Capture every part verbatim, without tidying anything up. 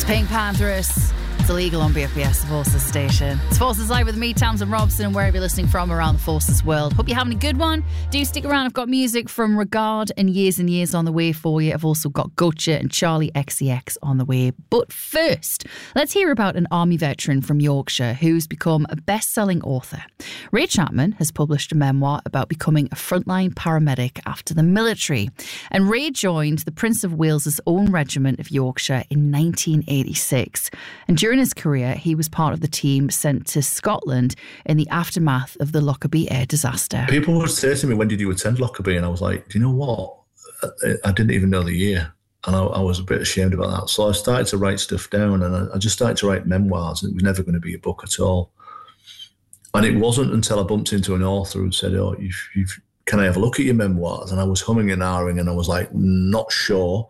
Pink Panthers. It's illegal on B F B S, the Forces station. It's Forces Live with me, Tamsin Robson, and wherever you're listening from around the Forces world. Hope you're having a good one. Do stick around. I've got music from Regard and Years and Years on the way for you. I've also got Gutcha and Charlie X C X on the way. But first, let's hear about an army veteran from Yorkshire who's become a best-selling author. Ray Chapman has published a memoir about becoming a frontline paramedic after the military. And Ray joined the Prince of Wales's own regiment of Yorkshire in nineteen eighty-six. And during his career, he was part of the team sent to Scotland in the aftermath of the Lockerbie air disaster. People would say to me, when did you attend Lockerbie? And I was like, do you know what? I, I didn't even know the year. And I, I was a bit ashamed about that. So I started to write stuff down, and I, I just started to write memoirs. And it was never going to be a book at all. And it wasn't until I bumped into an author who said, oh, you've, you've, can I have a look at your memoirs? And I was humming and ahhing, and I was like, not sure.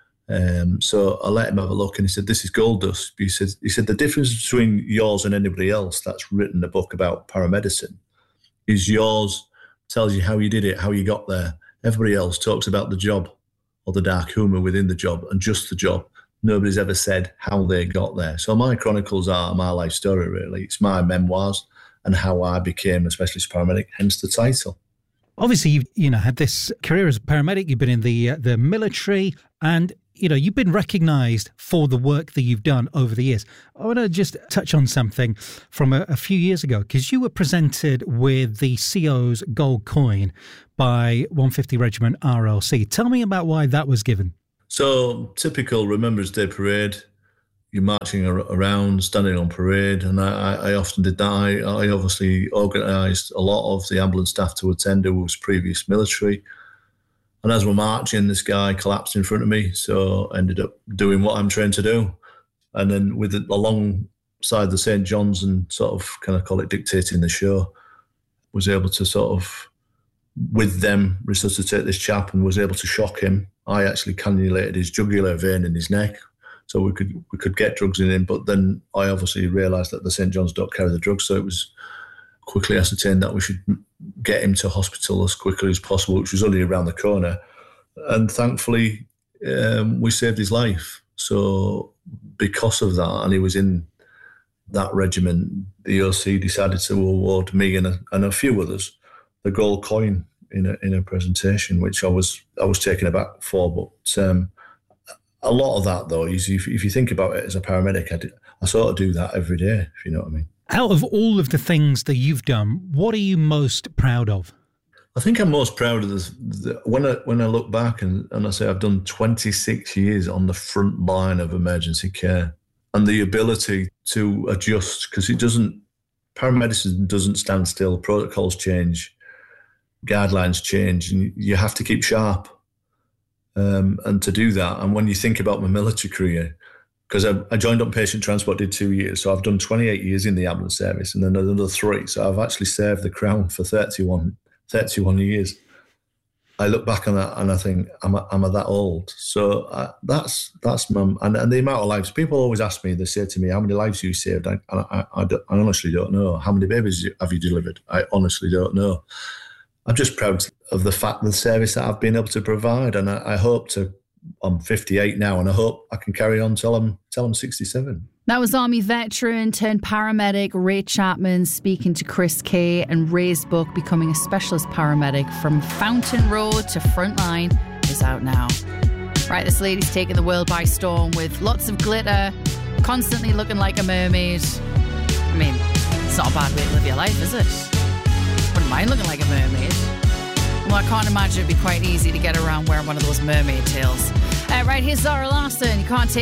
Um, so I let him have a look, and he said, this is gold dust. He said, he said, the difference between yours and anybody else that's written a book about paramedicine is yours tells you how you did it, how you got there. Everybody else talks about the job or the dark humour within the job and just the job. Nobody's ever said how they got there. So my chronicles are my life story, really. It's my memoirs and how I became a specialist paramedic, hence the title. Obviously, you've you know had this career as a paramedic. You've been in the uh, the military, and you know you've been recognised for the work that you've done over the years. I want to just touch on something from a, a few years ago, because you were presented with the C O's gold coin by one fifty Regiment R L C. Tell me about why that was given. So typical Remembrance Day parade. You're marching around, standing on parade, and I, I often did that. I, I obviously organised a lot of the ambulance staff to attend who was previous military. And as we're marching, this guy collapsed in front of me, so I ended up doing what I'm trained to do. And then with it alongside the Saint John's and sort of kind of call it dictating the show, was able to sort of, with them, resuscitate this chap and was able to shock him. I actually cannulated his jugular vein in his neck, so we could we could get drugs in him. But then I obviously realised that the Saint John's don't carry the drugs, so it was quickly ascertained that we should get him to hospital as quickly as possible, which was only around the corner. And thankfully, um, we saved his life. So because of that, and he was in that regiment, the O C decided to award me and a, and a few others the gold coin in a in a presentation, which I was I was taken aback for. But um, a lot of that, though, is if, if you think about it as a paramedic, I, do, I sort of do that every day, if you know what I mean. Out of all of the things that you've done, what are you most proud of? I think I'm most proud of this. The, when I when I look back and, and I say I've done twenty-six years on the front line of emergency care, and the ability to adjust, because it doesn't, paramedicine doesn't stand still. Protocols change, guidelines change, and you have to keep sharp. Um, and to do that, and when you think about my military career, because I, I joined up patient transport, did two years, so I've done twenty-eight years in the ambulance service, and then another three. So I've actually served the Crown for thirty-one, thirty-one years. I look back on that and I think, am I, am I that old? So uh, that's that's my and, and the amount of lives. People always ask me, they say to me, how many lives have you saved? I, I, I, I, I honestly don't know. How many babies have you delivered? I honestly don't know. I'm just proud of the fact, the service that I've been able to provide, and I, I hope to. I'm fifty-eight now, and I hope I can carry on till I'm till I'm sixty-seven. That was Army veteran turned paramedic Ray Chapman speaking to Chris Kay, and Ray's book, Becoming a Specialist Paramedic from Fountain Road to Frontline, is out now. Right, this lady's taking the world by storm with lots of glitter, constantly looking like a mermaid. I mean, it's not a bad way to live your life, is it? Wouldn't mind looking like a mermaid. Well, I can't imagine it'd be quite easy to get around wearing one of those mermaid tails. Uh, right, here's Zara Larsson. You can't take